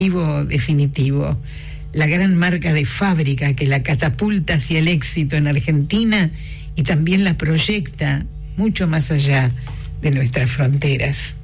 definitivo, la gran marca de fábrica que la catapulta hacia el éxito en Argentina y también la proyecta mucho más allá de nuestras fronteras.